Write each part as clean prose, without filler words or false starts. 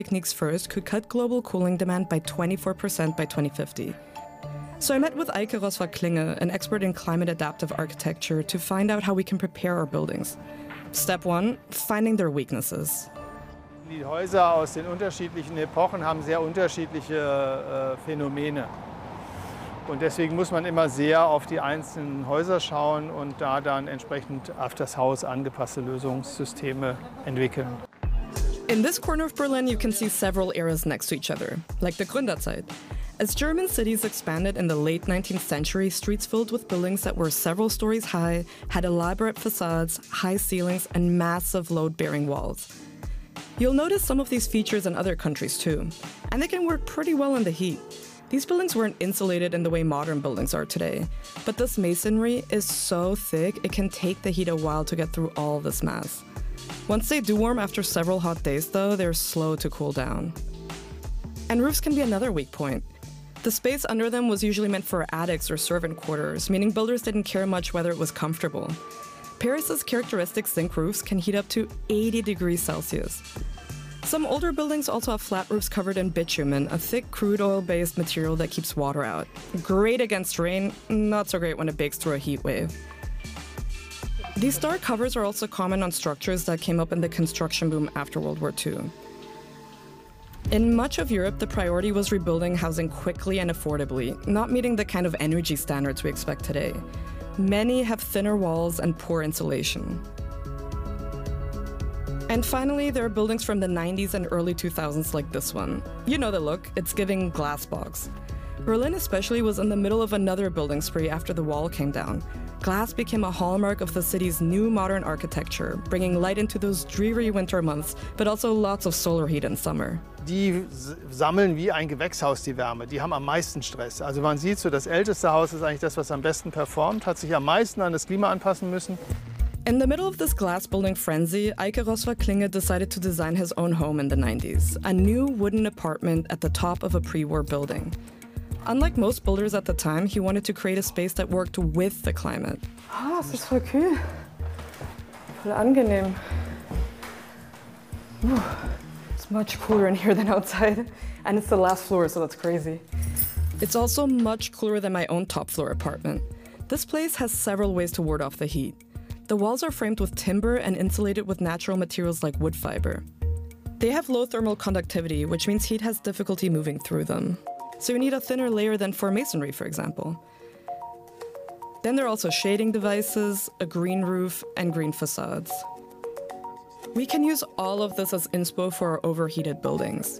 techniques first could cut global cooling demand by 24% by 2050. So I met with Eike Roswag-Klinge, an expert in climate adaptive architecture, to find out how we can prepare our buildings. Step 1, finding their weaknesses. Die Häuser aus den unterschiedlichen Epochen haben sehr unterschiedliche Phänomene. Und deswegen muss man immer sehr auf die einzelnen Häuser schauen und da dann entsprechend auf das Haus angepasste Lösungssysteme entwickeln. In this corner of Berlin, you can see several eras next to each other, like the Gründerzeit. As German cities expanded in the late 19th century, streets filled with buildings that were several stories high, had elaborate facades, high ceilings, and massive load-bearing walls. You'll notice some of these features in other countries too, and they can work pretty well in the heat. These buildings weren't insulated in the way modern buildings are today, but this masonry is so thick it can take the heat a while to get through all this mass. Once they do warm after several hot days though, they're slow to cool down. And roofs can be another weak point. The space under them was usually meant for attics or servant quarters, meaning builders didn't care much whether it was comfortable. Paris's characteristic zinc roofs can heat up to 80 degrees Celsius. Some older buildings also have flat roofs covered in bitumen, a thick crude oil-based material that keeps water out. Great against rain, not so great when it bakes through a heat wave. These stark covers are also common on structures that came up in the construction boom after World War II. In much of Europe, the priority was rebuilding housing quickly and affordably, not meeting the kind of energy standards we expect today. Many have thinner walls and poor insulation. And finally, there are buildings from the 90s and early 2000s like this one. You know the look, it's giving glass box. Berlin especially was in the middle of another building spree after the wall came down. Glass became a hallmark of the city's new modern architecture, bringing light into those dreary winter months, but also lots of solar heat in summer. Die sammeln wie ein Gewächshaus die Wärme, die haben am meisten Stress. Also man sieht so, das älteste Haus ist eigentlich das, was am besten performt, hat sich am meisten an das Klima anpassen müssen. In the middle of this glass building frenzy, Eike Roswag-Klinge decided to design his own home in the 90s, a new wooden apartment at the top of a pre-war building. Unlike most builders at the time, he wanted to create a space that worked with the climate. Ah, es ist voll kühl. Voll angenehm. It's much cooler in here than outside. And it's the last floor, so that's crazy. It's also much cooler than my own top floor apartment. This place has several ways to ward off the heat. The walls are framed with timber and insulated with natural materials like wood fiber. They have low thermal conductivity, which means heat has difficulty moving through them. So you need a thinner layer than for masonry, for example. Then there are also shading devices, a green roof, and green facades. We can use all of this as inspo for our overheated buildings.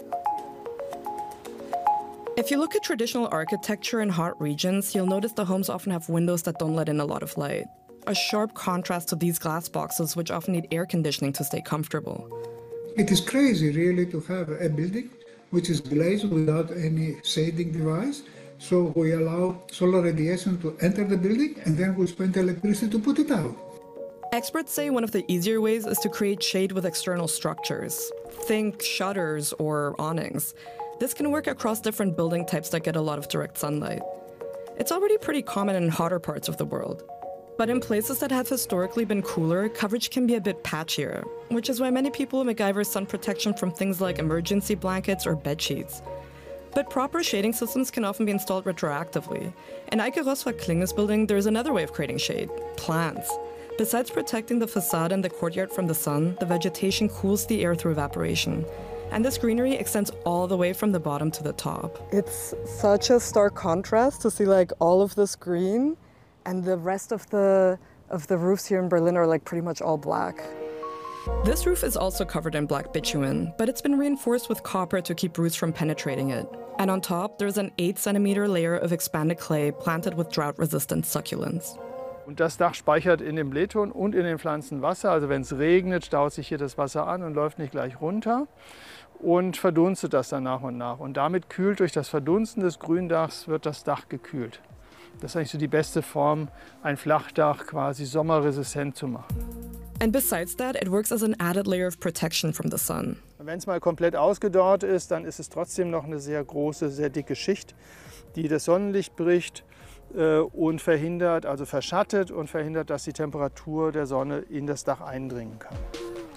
If you look at traditional architecture in hot regions, you'll notice the homes often have windows that don't let in a lot of light. A sharp contrast to these glass boxes, which often need air conditioning to stay comfortable. It is crazy, really, to have a building which is glazed without any shading device. So we allow solar radiation to enter the building, and then we spend electricity to put it out. Experts say one of the easier ways is to create shade with external structures. Think shutters or awnings. This can work across different building types that get a lot of direct sunlight. It's already pretty common in hotter parts of the world. But in places that have historically been cooler, coverage can be a bit patchier, which is why many people MacGyver sun protection from things like emergency blankets or bed sheets. But proper shading systems can often be installed retroactively. In Eike Roswag-Klinge's building, there's another way of creating shade: plants. Besides protecting the facade and the courtyard from the sun, the vegetation cools the air through evaporation. And this greenery extends all the way from the bottom to the top. It's such a stark contrast to see like all of this green, and the rest of the roofs here in Berlin are like pretty much all black. This roof is also covered in black bitumen, but it's been reinforced with copper to keep roots from penetrating it. And on top, there's an 8-centimeter layer of expanded clay planted with drought-resistant succulents. Und das Dach speichert in dem Blähton und in den Pflanzen Wasser. Also wenn es regnet, staut sich hier das Wasser an und läuft nicht gleich runter und verdunstet das dann nach und nach. Und damit kühlt durch das Verdunsten des Gründachs wird das Dach gekühlt. Das ist eigentlich so die beste Form, ein Flachdach quasi sommerresistent zu machen. And besides that, it works as an added layer of protection from the sun. Wenn es mal komplett ausgedörrt ist, dann ist es trotzdem noch eine sehr große, sehr dicke Schicht, die das Sonnenlicht bricht und verhindert, also verschattet und verhindert, dass die Temperatur der Sonne in das Dach eindringen kann.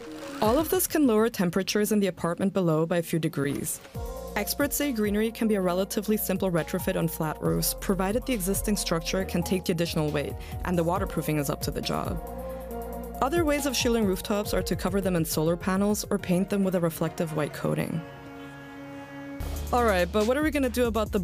All of this can lower temperatures in the apartment below by a few degrees. Experts say greenery can be a relatively simple retrofit on flat roofs, provided the existing structure can take the additional weight and the waterproofing is up to the job. Other ways of shielding rooftops are to cover them in solar panels or paint them with a reflective white coating. All right, but what are we going to do about the